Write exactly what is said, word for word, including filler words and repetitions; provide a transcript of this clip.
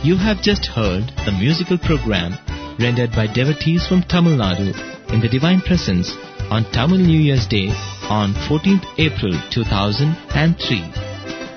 You have just heard the musical program rendered by devotees from Tamil Nadu in the Divine Presence on Tamil New Year's Day on fourteenth April two thousand three.